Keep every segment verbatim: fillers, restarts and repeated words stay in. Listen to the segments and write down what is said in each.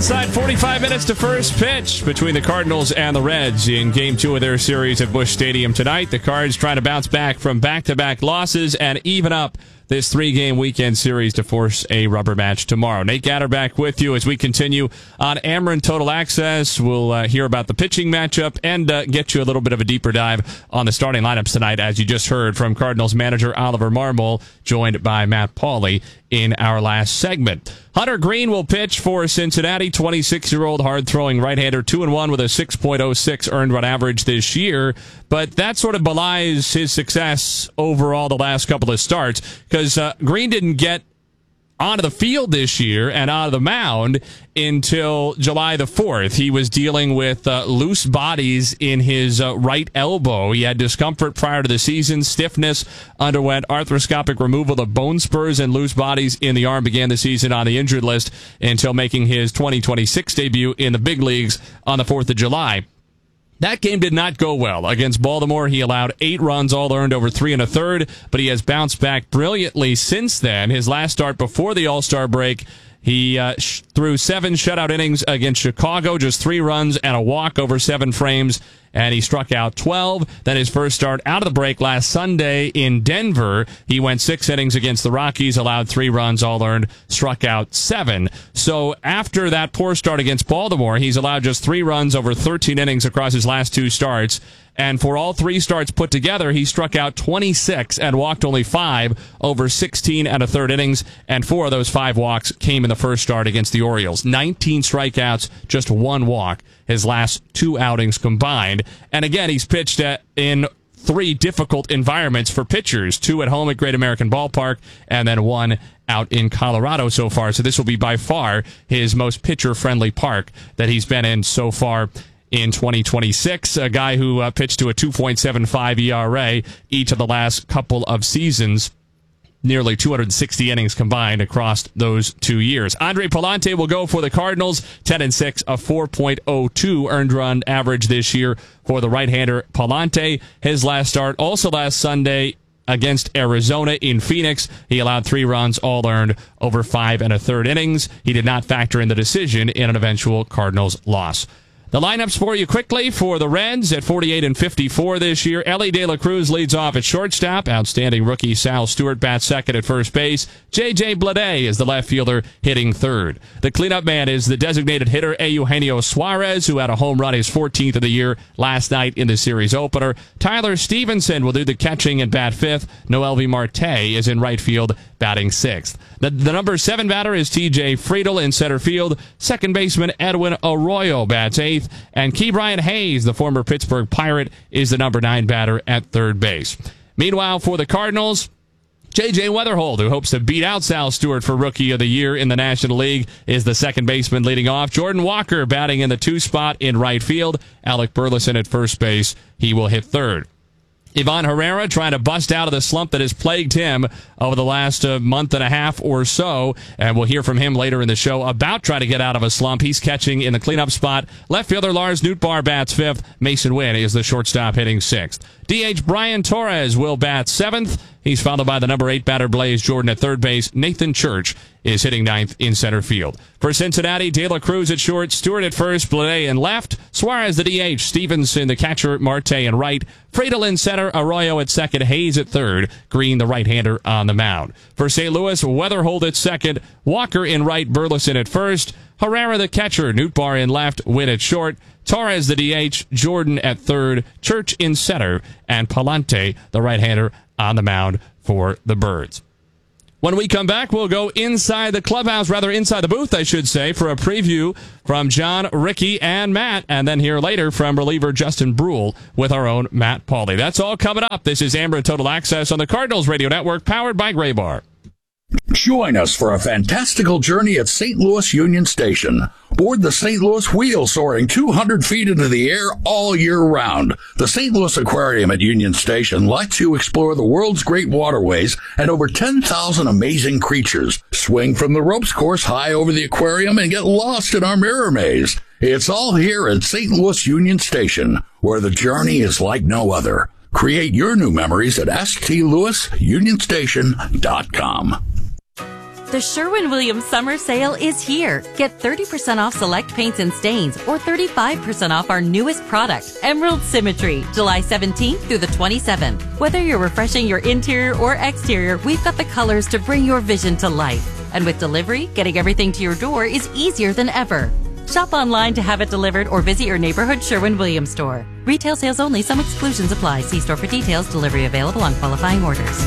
inside forty-five minutes to first pitch between the Cardinals and the Reds in Game two of their series at Busch Stadium tonight. The Cards trying to bounce back from back-to-back losses and even up this three-game weekend series to force a rubber match tomorrow. Nate Gatter back with you as we continue on Ameren Total Access. We'll uh, hear about the pitching matchup and uh, get you a little bit of a deeper dive on the starting lineups tonight, as you just heard from Cardinals manager Oliver Marmol, joined by Matt Pauley in our last segment. Hunter Green will pitch for Cincinnati. twenty-six-year-old hard-throwing right-hander, two and one with a six point oh six earned run average this year. But that sort of belies his success overall the last couple of starts, because uh, Green didn't get onto the field this year and out of the mound until July the fourth. He was dealing with uh, loose bodies in his uh, right elbow. He had discomfort prior to the season, stiffness, underwent arthroscopic removal of bone spurs and loose bodies in the arm, began the season on the injured list until making his twenty twenty-six debut in the big leagues on the fourth of July. That game did not go well. Against Baltimore, he allowed eight runs, all earned over three and a third, but he has bounced back brilliantly since then. His last start before the All-Star break, he uh, sh- threw seven shutout innings against Chicago, just three runs and a walk over seven frames, and he struck out twelve. Then his first start out of the break last Sunday in Denver, he went six innings against the Rockies, allowed three runs, all earned, struck out seven. So after that poor start against Baltimore, he's allowed just three runs over thirteen innings across his last two starts. And for all three starts put together, he struck out twenty-six and walked only five over sixteen and a third innings, and four of those five walks came in the first start against the Orioles. nineteen strikeouts, just one walk, his last two outings combined. And again, he's pitched at, in three difficult environments for pitchers, two at home at Great American Ballpark, and then one out in Colorado so far. So this will be by far his most pitcher-friendly park that he's been in so far in twenty twenty-six, a guy who uh, pitched to a two point seven five E R A each of the last couple of seasons, nearly two hundred sixty innings combined across those two years. Andre Pallante will go for the Cardinals, ten and six, a four point oh two earned run average this year for the right-hander Pallante. His last start, also last Sunday, against Arizona in Phoenix. He allowed three runs, all earned over five and a third innings. He did not factor in the decision in an eventual Cardinals loss. The lineups for you quickly for the Reds at forty-eight and fifty-four this year. Ellie De La Cruz leads off at shortstop. Outstanding rookie Sal Stewart bats second at first base. J J Bleday is the left fielder hitting third. The cleanup man is the designated hitter Eugenio Suarez, who had a home run, his fourteenth of the year last night in the series opener. Tyler Stevenson will do the catching and bat fifth. Noelvi Marte is in right field batting sixth. The, the number seven batter is T J Friedel in center field. Second baseman Edwin Arroyo bats eighth. And Ke'Bryan Hayes, the former Pittsburgh Pirate, is the number nine batter at third base. Meanwhile, for the Cardinals, J J Weatherhold, who hopes to beat out Sal Stewart for Rookie of the Year in the National League, is the second baseman leading off. Jordan Walker batting in the two spot in right field. Alec Burleson at first base. He will hit third. Ivan Herrera trying to bust out of the slump that has plagued him over the last uh, month and a half or so, and we'll hear from him later in the show about trying to get out of a slump. He's catching in the cleanup spot. Left fielder Lars Nootbaar bats fifth. Mason Wynn is the shortstop hitting sixth. D H Brian Torres will bat seventh. He's followed by the number eight batter Blaze Jordan at third base. Nathan Church is hitting ninth in center field. For Cincinnati, De La Cruz at short, Stewart at first, Bleday in left, Suarez the D H, Stevenson the catcher, Marte in right, Friedel in center, Arroyo at second, Hayes at third, Green the right-hander on the mound. For Saint Louis, Weatherhold at second, Walker in right, Burleson at first, Herrera the catcher, Nootbaar in left, Wynn at short, Torres the D H, Jordan at third, Church in center, and Pallante the right-hander on the mound for the Birds. When we come back, we'll go inside the clubhouse, rather inside the booth, I should say, for a preview from John, Ricky, and Matt, and then hear later from reliever Justin Brule with our own Matt Pauley. That's all coming up. This is Ameren Total Access on the Cardinals Radio Network, powered by Graybar. Join us for a fantastical journey at Saint Louis Union Station. Board the Saint Louis Wheel, soaring two hundred feet into the air all year round. The Saint Louis Aquarium at Union Station lets you explore the world's great waterways and over ten thousand amazing creatures. Swing from the ropes course high over the aquarium and get lost in our mirror maze. It's all here at Saint Louis Union Station, where the journey is like no other. Create your new memories at s t louis union station dot com. The Sherwin-Williams Summer Sale is here. Get thirty percent off select paints and stains or thirty-five percent off our newest product, Emerald Symmetry, July seventeenth through the twenty-seventh. Whether you're refreshing your interior or exterior, we've got the colors to bring your vision to life. And with delivery, getting everything to your door is easier than ever. Shop online to have it delivered or visit your neighborhood Sherwin-Williams store. Retail sales only. Some exclusions apply. See store for details. Delivery available on qualifying orders.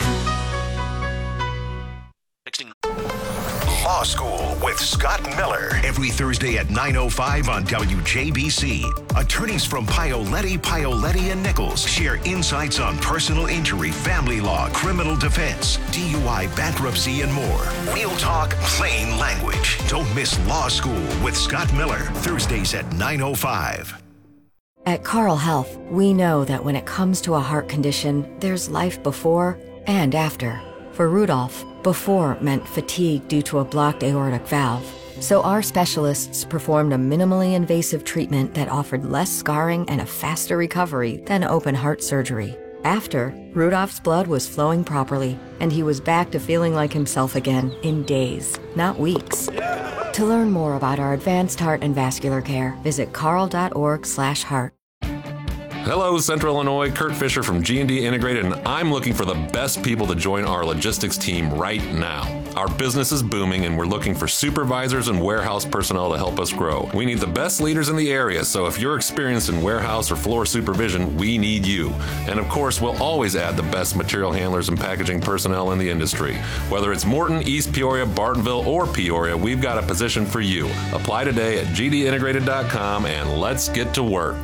Law School with Scott Miller. Every Thursday at nine oh five on W J B C. Attorneys from Paoletti, Paoletti and Nichols share insights on personal injury, family law, criminal defense, D U I, bankruptcy, and more. We'll talk plain language. Don't miss Law School with Scott Miller. Thursdays at nine oh five. At Carle Health, we know that when it comes to a heart condition, there's life before and after. For Rudolph, before meant fatigue due to a blocked aortic valve. So our specialists performed a minimally invasive treatment that offered less scarring and a faster recovery than open heart surgery. After, Rudolph's blood was flowing properly, and he was back to feeling like himself again in days, not weeks. To learn more about our advanced heart and vascular care, visit carle.org slash heart. Hello, Central Illinois. Kurt Fisher from G and D Integrated, and I'm looking for the best people to join our logistics team right now. Our business is booming, and we're looking for supervisors and warehouse personnel to help us grow. We need the best leaders in the area, so if you're experienced in warehouse or floor supervision, we need you. And of course, we'll always add the best material handlers and packaging personnel in the industry. Whether it's Morton, East Peoria, Bartonville, or Peoria, we've got a position for you. Apply today at g d integrated dot com, and let's get to work.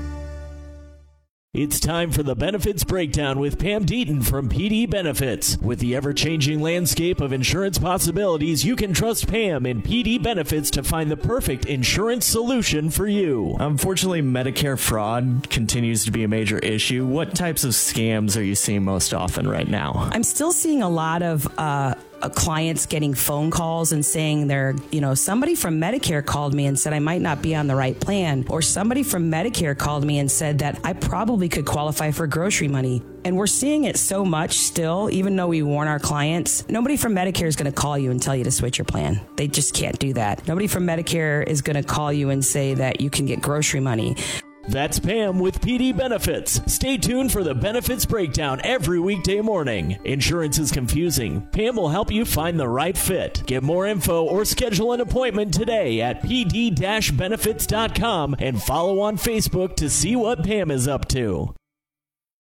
It's time for the Benefits Breakdown with Pam Deaton from P D Benefits. With the ever-changing landscape of insurance possibilities, you can trust Pam in P D Benefits to find the perfect insurance solution for you. Unfortunately, Medicare fraud continues to be a major issue. What types of scams are you seeing most often right now? I'm still seeing a lot of uh, uh, clients getting phone calls and saying they're, you know, somebody from Medicare called me and said I might not be on the right plan, or somebody from Medicare called me and said that I probably could qualify for grocery money. And we're seeing it so much still, even though we warn our clients. Nobody from Medicare is going to call you and tell you to switch your plan. They just can't do that. Nobody from Medicare is going to call you and say that you can get grocery money. That's Pam with P D Benefits. Stay tuned for the Benefits Breakdown every weekday morning. Insurance is confusing. Pam will help you find the right fit. Get more info or schedule an appointment today at p d dash benefits dot com and follow on Facebook to see what Pam is up to.